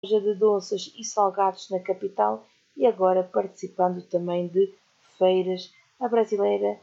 loja de doces e salgados na capital e agora participando também de feiras. A brasileira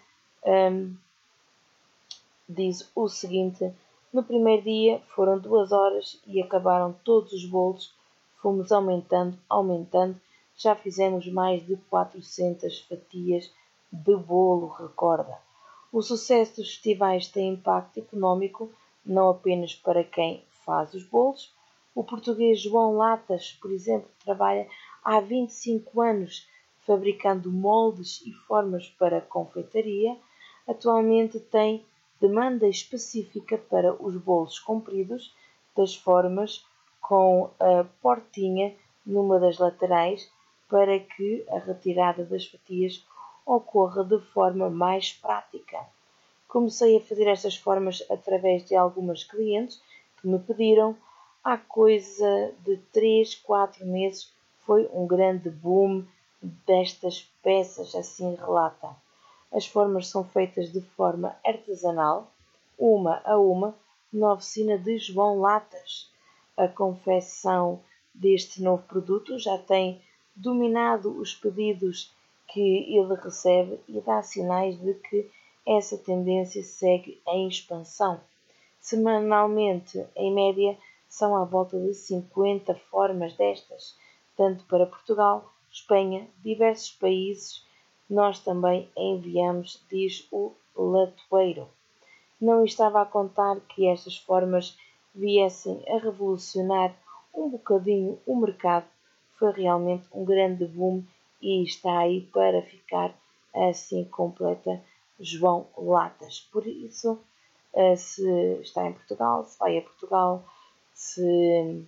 diz o seguinte: no primeiro dia foram 2 horas e acabaram todos os bolos. Fomos aumentando, já fizemos mais de 400 fatias de bolo, recorda. O sucesso dos festivais tem impacto económico, não apenas para quem faz os bolos. O português João Latas, por exemplo, trabalha há 25 anos fabricando moldes e formas para confeitaria. Atualmente tem demanda específica para os bolos compridos, das formas com a portinha numa das laterais, para que a retirada das fatias ocorra de forma mais prática. Comecei a fazer estas formas através de algumas clientes que me pediram. Há coisa de 3, 4 meses foi um grande boom destas peças, assim relata. As formas são feitas de forma artesanal, uma a uma, na oficina de João Latas. A confecção deste novo produto já tem dominado os pedidos que ele recebe e dá sinais de que essa tendência segue em expansão. Semanalmente, em média, são à volta de 50 formas destas, tanto para Portugal, Espanha, diversos países. Nós também enviamos, diz o latoeiro. Não estava a contar que estas formas viessem a revolucionar um bocadinho o mercado. Foi realmente um grande boom e está aí para ficar assim completa João Latas. Por isso, se está em Portugal, se vai a Portugal, se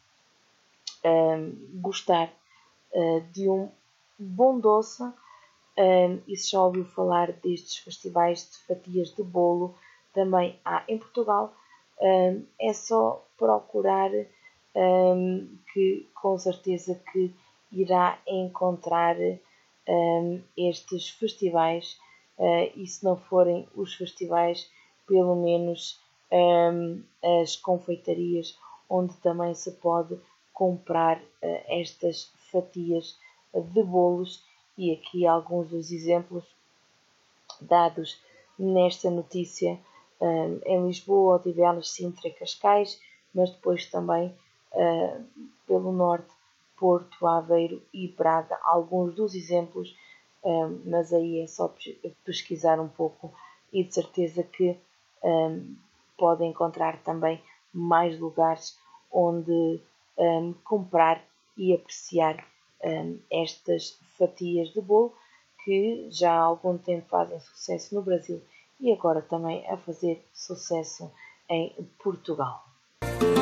gostar de um bom doce, e se já ouviu falar destes festivais de fatias de bolo, também há em Portugal. É só procurar, que com certeza que irá encontrar estes festivais, e se não forem os festivais, pelo menos as confeitarias onde também se pode comprar estas fatias de bolos. E aqui alguns dos exemplos dados nesta notícia: em Lisboa, Odivelas, Sintra e Cascais, mas depois também pelo norte, Porto, Aveiro e Braga. Alguns dos exemplos, mas aí é só pesquisar um pouco e de certeza que podem encontrar também mais lugares onde comprar e apreciar estas fatias de bolo que já há algum tempo fazem sucesso no Brasil e agora também a fazer sucesso em Portugal.